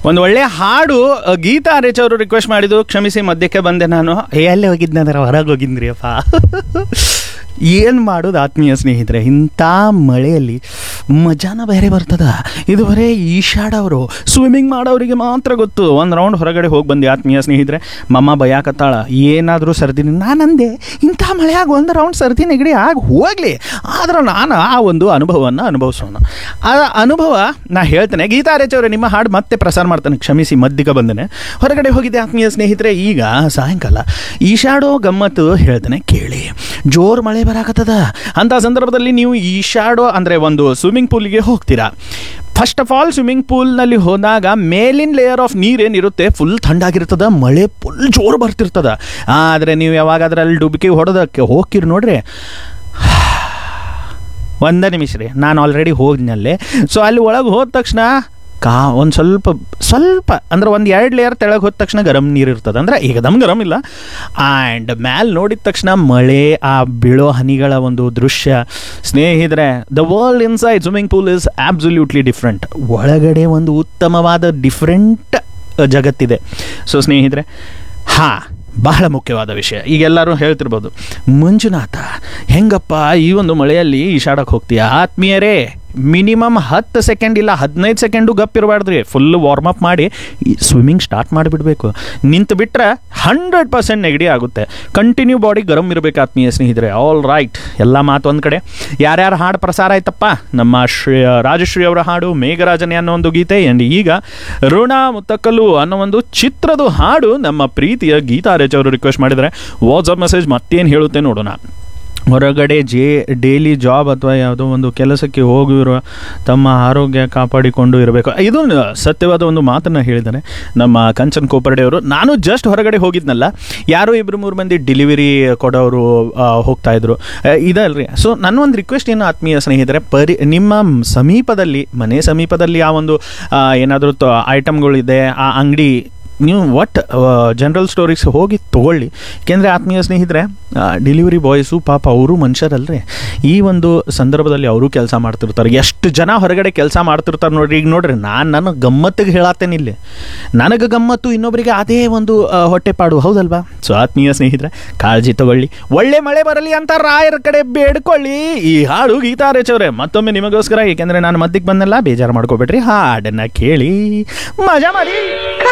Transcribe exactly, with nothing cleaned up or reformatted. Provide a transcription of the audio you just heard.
ಒಂದು ಒಳ್ಳೆ ಹಾಡು ಅ, ಗೀತಾ ಆರೇಚ್ ಅವರು ರಿಕ್ವೆಸ್ಟ್ ಮಾಡಿದ್ದು, ಕ್ಷಮಿಸಿ ಮಧ್ಯಕ್ಕೆ ಬಂದೆ ನಾನು. ಏ ಅಲ್ಲೇ ಹೋಗಿದ್ದೆ ಅಂದ್ರೆ ಹೊರಗೆ ಹೋಗಿದ್ರಿ ಅಪ್ಪ. ಏನು ಮಾಡೋದು ಆತ್ಮೀಯ ಸ್ನೇಹಿತರೆ, ಇಂಥ ಮಳೆಯಲ್ಲಿ ಮಜಾನ ಬೇರೆ ಬರ್ತದ. ಇದು ಬರೇ ಈಶಾಡವರು ಸ್ವಿಮ್ಮಿಂಗ್ ಮಾಡೋರಿಗೆ ಮಾತ್ರ ಗೊತ್ತು. ಒಂದು ರೌಂಡ್ ಹೊರಗಡೆ ಹೋಗಿ ಬಂದೆ ಆತ್ಮೀಯ ಸ್ನೇಹಿತರೆ. ಮಮ್ಮ ಭಯಾಕತ್ತಾಳ, ಏನಾದರೂ ಸರ್ದಿ. ನಾನಂದೆ ಇಂಥ ಮಳೆಯಾಗ ಒಂದು ರೌಂಡ್ ಸರ್ದಿ ನೆಗಡಿ ಆಗಿ ಹೋಗಲಿ, ಆದ್ರೆ ನಾನು ಆ ಒಂದು ಅನುಭವವನ್ನು ಅನುಭವಿಸೋಣ. ಆ ಅನುಭವ ನಾ ಹೇಳ್ತೇನೆ. ಗೀತಾ ಆರೇಚ್ ಅವರೇ, ನಿಮ್ಮ ಹಾಡು ಮತ್ತೆ ಪ್ರಸಾರ ಮಾಡ್ತಾನೆ, ಕ್ಷಮಿಸಿ ಮದ್ದಿಗೆ ಬಂದೇನೆ, ಹೊರಗಡೆ ಹೋಗಿದ್ದೆ ಆತ್ಮೀಯ ಸ್ನೇಹಿತರೆ. ಈಗ ಸಾಯಂಕಾಲ ಈಶಾಡೋ ಗಮ್ಮತ್ತು ಹೇಳ್ತೇನೆ ಕೇಳಿ. ಜೋರು ಮಳೆ ಬರಾಕತ್ತದ. ಅಂಥ ಸಂದರ್ಭದಲ್ಲಿ ನೀವು ಈಶಾಡೋ ಅಂದರೆ ಒಂದು ಸ್ವಿಮ್ಮಿಂಗ್ ಪೂಲಿಗೆ ಹೋಗ್ತೀರಾ. ಫಸ್ಟ್ ಆಫ್ ಆಲ್ ಸ್ವಿಮ್ಮಿಂಗ್ ಪೂಲ್ನಲ್ಲಿ ಹೋದಾಗ ಮೇಲಿನ ಲೇಯರ್ ಆಫ್ ನೀರೇನಿರುತ್ತೆ ಫುಲ್ ಥಂಡಾಗಿರ್ತದೆ, ಮಳೆ ಫುಲ್ ಜೋರು ಬರ್ತಿರ್ತದೆ. ಆದರೆ ನೀವು ಯಾವಾಗಾದ್ರೆ ಅಲ್ಲಿ ಡುಬ್ಕಿ ಹೊಡೆದಕ್ಕೆ ಹೋಗ್ತೀರಿ ನೋಡ್ರಿ, ಒಂದೇ ನಿಮಿಷ ರೀ, ನಾನು ಆಲ್ರೆಡಿ ಹೋಗಿದ್ನಲ್ಲೇ. ಸೊ ಅಲ್ಲಿ ಒಳಗೆ ಹೋದ ತಕ್ಷಣ ಕಾ ಒಂದು ಸ್ವಲ್ಪ ಸ್ವಲ್ಪ ಅಂದ್ರೆ ಒಂದು ಎರಡು ಲೇಯರ್ ತೆಳಗೆ ಹೋದ ತಕ್ಷಣ ಗರಂ ನೀರು ಇರ್ತದೆ. ಅಂದರೆ ಈಗ ದಮ್ ಗರಂ ಇಲ್ಲ. ಆ್ಯಂಡ್ ಮ್ಯಾಲೆ ನೋಡಿದ ತಕ್ಷಣ ಮಳೆ, ಆ ಬೀಳೋ ಹನಿಗಳ ಒಂದು ದೃಶ್ಯ ಸ್ನೇಹಿತರೆ, the world inside swimming pool is absolutely different. ಒಳಗಡೆ ಒಂದು ಉತ್ತಮವಾದ ಡಿಫ್ರೆಂಟ್ ಜಗತ್ತಿದೆ. ಸೊ ಸ್ನೇಹಿತರೆ, ಹಾಂ, ಬಹಳ ಮುಖ್ಯವಾದ ವಿಷಯ. ಈಗೆಲ್ಲರೂ ಹೇಳ್ತಿರ್ಬೋದು, ಮಂಜುನಾಥ ಹೆಂಗಪ್ಪ ಈ ಒಂದು ಮಳೆಯಲ್ಲಿ ಈಶಾಡಕ್ಕೆ ಹೋಗ್ತೀಯಾ? ಆತ್ಮೀಯರೇ, ಮಿನಿಮಮ್ ಹತ್ತು ಸೆಕೆಂಡ್ ಇಲ್ಲ ಹದಿನೈದು ಸೆಕೆಂಡು ಗಪ್ಪಿರಬಾರ್ದ್ರಿ. ಫುಲ್ ವಾರ್ಮಪ್ ಮಾಡಿ ಸ್ವಿಮ್ಮಿಂಗ್ ಸ್ಟಾರ್ಟ್ ಮಾಡಿಬಿಡಬೇಕು. ನಿಂತು ಬಿಟ್ಟರೆ ಹಂಡ್ರೆಡ್ ಪರ್ಸೆಂಟ್ ನೆಗಡಿ ಆಗುತ್ತೆ. ಕಂಟಿನ್ಯೂ ಬಾಡಿ ಗರಂ ಇರಬೇಕು ಆತ್ಮೀಯ ಸ್ನೇಹಿತರೆ. ಆಲ್ ರೈಟ್, ಎಲ್ಲ ಮಾತು ಒಂದು ಕಡೆ. ಯಾರ್ಯಾರು ಹಾಡು ಪ್ರಸಾರ ಆಯ್ತಪ್ಪ? ನಮ್ಮ ಶ್ರೀ ರಾಜಶ್ರೀ ಅವರ ಹಾಡು ಮೇಘರಾಜನೇ ಅನ್ನೋ ಒಂದು ಗೀತೆ, ಆ್ಯಂಡ್ ಈಗ ಋಣ ಮುತ್ತಕ್ಕಲು ಅನ್ನೋ ಒಂದು ಚಿತ್ರದ ಹಾಡು ನಮ್ಮ ಪ್ರೀತಿಯ ಗೀತಾ ಆರೇಚ್ ಅವರು ರಿಕ್ವೆಸ್ಟ್ ಮಾಡಿದರೆ. ವಾಟ್ಸಪ್ ಮೆಸೇಜ್ ಮತ್ತೇನು ಹೇಳುತ್ತೆ ನೋಡೋಣ. ಹೊರಗಡೆ ಜೇ ಡೈಲಿ ಜಾಬ್ ಅಥವಾ ಯಾವುದೋ ಒಂದು ಕೆಲಸಕ್ಕೆ ಹೋಗಿರುವ ತಮ್ಮ ಆರೋಗ್ಯ ಕಾಪಾಡಿಕೊಂಡು ಇರಬೇಕು. ಇದು ಸತ್ಯವಾದ ಒಂದು ಮಾತನ್ನು ಹೇಳಿದ್ದಾರೆ ನಮ್ಮ ಕಂಚನ್ ಕೋಪರ್ಡೆಯವರು. ನಾನು ಜಸ್ಟ್ ಹೊರಗಡೆ ಹೋಗಿದ್ನಲ್ಲ, ಯಾರೋ ಇಬ್ಬರು ಮೂರು ಮಂದಿ ಡೆಲಿವರಿ ಕೊಡೋರು ಹೋಗ್ತಾಯಿದ್ರು, ಇದಲ್ರಿ. ಸೊ ನನ್ನ ಒಂದು ರಿಕ್ವೆಸ್ಟ್ ಏನು ಆತ್ಮೀಯ ಸ್ನೇಹಿತರೆ, ಪರಿ ನಿಮ್ಮ ಸಮೀಪದಲ್ಲಿ, ಮನೆ ಸಮೀಪದಲ್ಲಿ ಆ ಒಂದು ಏನಾದರೂ ತ ಐಟಮ್ಗಳಿದೆ, ಆ ಅಂಗಡಿ ನೀವು ಒಟ್ಟು ಜನರಲ್ ಸ್ಟೋರಿಗೆ ಹೋಗಿ ತೊಗೊಳ್ಳಿ. ಏಕೆಂದರೆ ಆತ್ಮೀಯ ಸ್ನೇಹಿತರೆ, ಡೆಲಿವರಿ ಬಾಯ್ಸು ಪಾಪ ಅವರು ಮನುಷ್ಯರಲ್ರಿ. ಈ ಒಂದು ಸಂದರ್ಭದಲ್ಲಿ ಅವರು ಕೆಲಸ ಮಾಡ್ತಿರ್ತಾರೆ. ಎಷ್ಟು ಜನ ಹೊರಗಡೆ ಕೆಲಸ ಮಾಡ್ತಿರ್ತಾರೆ ನೋಡ್ರಿ. ಈಗ ನೋಡ್ರಿ, ನಾನು ನನ್ನ ಗಮ್ಮತ್ತಿಗೆ ಹೇಳತ್ತೇನೆ ಇಲ್ಲಿ, ನನಗೆ ಗಮ್ಮತ್ತು, ಇನ್ನೊಬ್ಬರಿಗೆ ಅದೇ ಒಂದು ಹೊಟ್ಟೆಪಾಡು, ಹೌದಲ್ವಾ? ಸೊ ಆತ್ಮೀಯ ಸ್ನೇಹಿತರೆ, ಕಾಳಜಿ ತಗೊಳ್ಳಿ, ಒಳ್ಳೆ ಮಳೆ ಬರಲಿ ಅಂತ ರಾಯರ ಕಡೆ ಬೇಡ್ಕೊಳ್ಳಿ. ಈ ಹಾಡು ಗೀತಾ ಆರೇಚ್ ಅವರೇ ಮತ್ತೊಮ್ಮೆ ನಿಮಗೋಸ್ಕರ, ಏಕೆಂದರೆ ನಾನು ಮಧ್ಯಕ್ಕೆ ಬಂದೆಲ್ಲ, ಬೇಜಾರು ಮಾಡ್ಕೋಬೇಡ್ರಿ. ಹಾಡನ್ನು ಕೇಳಿ ಮಜಾ ಮಾಡಿ.